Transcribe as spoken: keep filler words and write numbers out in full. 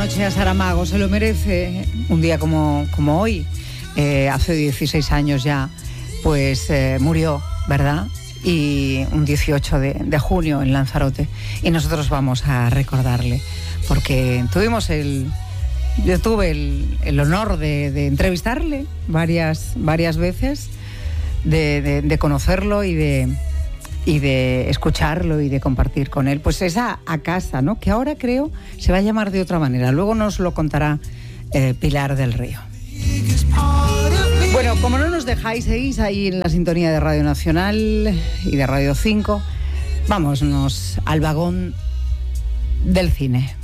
noche a Saramago, se lo merece. Un día como, como hoy, eh, hace dieciséis años ya, pues eh, murió, ¿verdad? Y un dieciocho de, de junio en Lanzarote. Y nosotros vamos a recordarle, porque tuvimos el... Yo tuve el, el honor de, de entrevistarle varias, varias veces, de, de, de conocerlo y de... y de escucharlo y de compartir con él, pues esa a casa, ¿no? Que ahora creo se va a llamar de otra manera. Luego nos lo contará eh, Pilar del Río. Bueno, como no nos dejáis, seguís ahí en la sintonía de Radio Nacional y de Radio cinco, vámonos al vagón del cine.